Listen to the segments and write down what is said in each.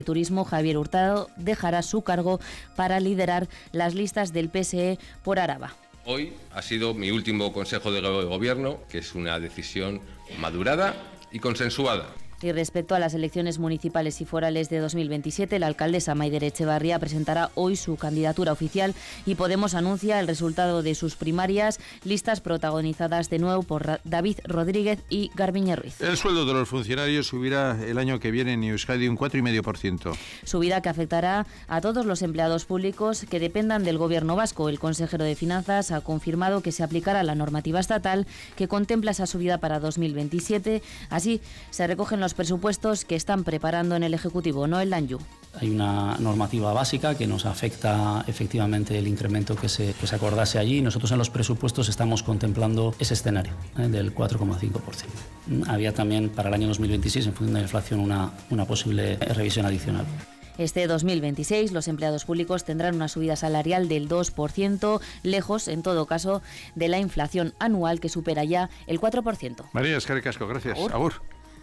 Turismo, Javier Hurtado, dejará su cargo para liderar las listas del PSE por Araba. Hoy ha sido mi último consejo de gobierno, que es una decisión madurada y consensuada. Y respecto a las elecciones municipales y forales de 2027, la alcaldesa Maider Etxebarria presentará hoy su candidatura oficial y Podemos anuncia el resultado de sus primarias, listas protagonizadas de nuevo por David Rodríguez y Garbiñe Ruiz. El sueldo de los funcionarios subirá el año que viene en Euskadi un 4,5%. Subida que afectará a todos los empleados públicos que dependan del Gobierno vasco. El consejero de Finanzas ha confirmado que se aplicará la normativa estatal que contempla esa subida para 2027. Así se recogen los presupuestos que están preparando en el Ejecutivo. Noel Danyu. Hay una normativa básica que nos afecta efectivamente el incremento que se acordase allí. Nosotros en los presupuestos estamos contemplando ese escenario del 4,5%. Había también para el año 2026, en función de la inflación, una posible revisión adicional. Este 2026 los empleados públicos tendrán una subida salarial del 2%, lejos, en todo caso, de la inflación anual que supera ya el 4%. María Escarri Casco, gracias. Agur.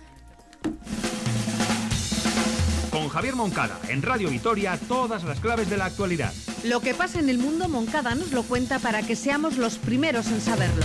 Con Javier Moncada, en Radio Vitoria, todas las claves de la actualidad. Lo que pasa en el mundo, Moncada nos lo cuenta para que seamos los primeros en saberlo.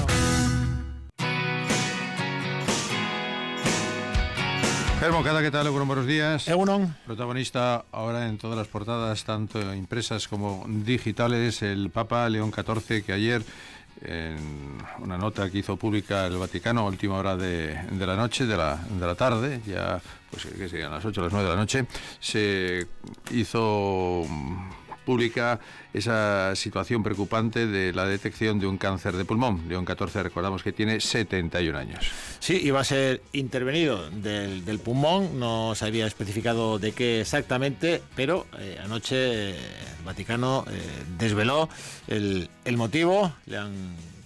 Javier Moncada, ¿qué tal? Buenos días. Egunon. Protagonista ahora en todas las portadas, tanto impresas como digitales, el Papa León XIV, que ayer, en una nota que hizo pública el Vaticano a última hora de la noche, de la tarde, ya pues que serían las 8 o las 9 de la noche, se hizo pública esa situación preocupante de la detección de un cáncer de pulmón. León XIV, recordamos que tiene 71 años. Sí, iba a ser intervenido del pulmón, no se había especificado de qué exactamente, pero anoche el Vaticano desveló el motivo. Le han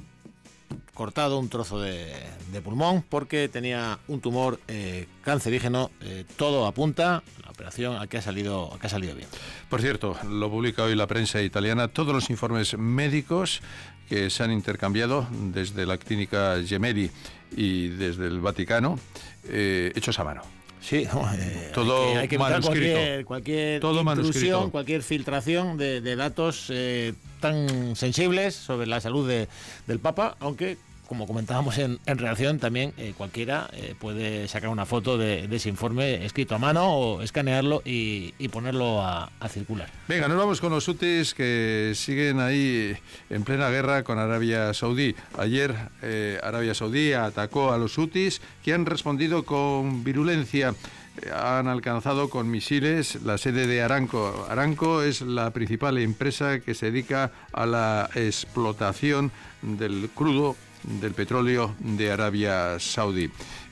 cortado un trozo de pulmón porque tenía un tumor cancerígeno. Todo apunta, la operación a que ha salido bien. Por cierto, lo publica hoy la prensa italiana, todos los informes médicos que se han intercambiado desde la clínica Gemelli y desde el Vaticano, hechos a mano. Sí, todo hay que manuscrito. Cualquier todo intrusión, manuscrito. cualquier filtración de datos tan sensibles sobre la salud del Papa, aunque, como comentábamos en reacción, también cualquiera puede sacar una foto de ese informe escrito a mano o escanearlo y ponerlo a circular. Venga, nos vamos con los hutis que siguen ahí en plena guerra con Arabia Saudí. Ayer Arabia Saudí atacó a los hutis, que han respondido con virulencia. Han alcanzado con misiles la sede de Aramco. Aramco es la principal empresa que se dedica a la explotación del crudo, del petróleo de Arabia Saudí.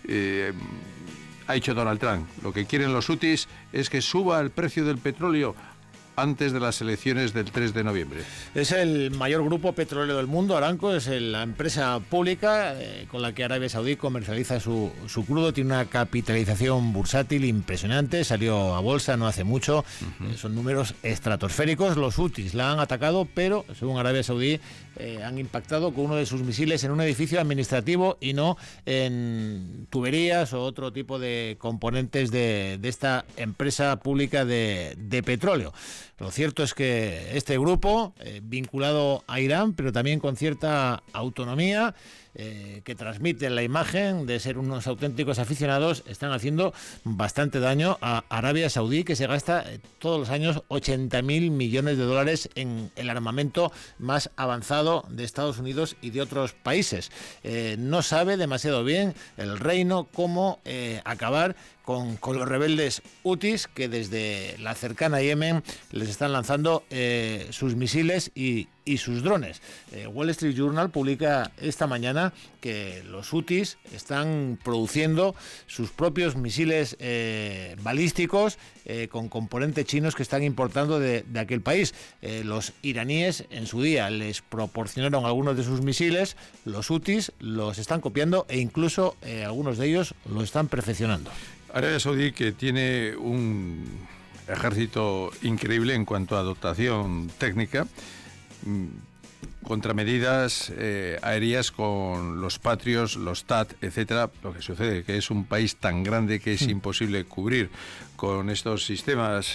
Ha dicho Donald Trump, lo que quieren los hutis es que suba el precio del petróleo antes de las elecciones del 3 de noviembre. Es el mayor grupo petrolero del mundo. Aramco es la empresa pública con la que Arabia Saudí comercializa su crudo. Tiene una capitalización bursátil impresionante, salió a bolsa no hace mucho. Son números estratosféricos. Los hutis la han atacado, pero según Arabia Saudí han impactado con uno de sus misiles en un edificio administrativo y no en tuberías o otro tipo de componentes de esta empresa pública de petróleo. Lo cierto es que este grupo, vinculado a Irán, pero también con cierta autonomía, que transmiten la imagen de ser unos auténticos aficionados, están haciendo bastante daño a Arabia Saudí, que se gasta todos los años 80.000 millones de dólares en el armamento más avanzado de Estados Unidos y de otros países. No sabe demasiado bien el reino cómo acabar con los rebeldes hutis, que desde la cercana Yemen les están lanzando sus misiles y sus drones. Wall Street Journal publica esta mañana que los hutis están produciendo sus propios misiles balísticos con componentes chinos que están importando de aquel país. Los iraníes en su día les proporcionaron algunos de sus misiles, los hutis los están copiando e incluso algunos de ellos lo están perfeccionando. Arabia Saudí, que tiene un ejército increíble en cuanto a dotación técnica, contramedidas aéreas con los Patriots, los THAAD, etcétera. Lo que sucede que es un país tan grande que es imposible cubrir con estos sistemas